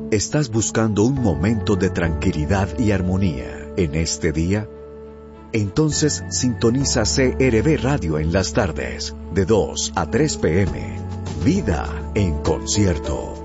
¿Estás buscando un momento de tranquilidad y armonía en este día? Entonces sintoniza CRB Radio en las tardes, de 2 a 3 p.m. Vida en concierto.